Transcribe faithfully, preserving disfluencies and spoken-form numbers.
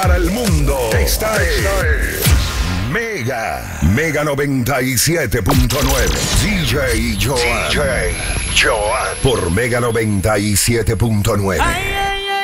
para el mundo. Esta es Mega, Mega noventa y siete punto nueve. D J Joan. D J Joan. Por Mega noventa y siete punto nueve.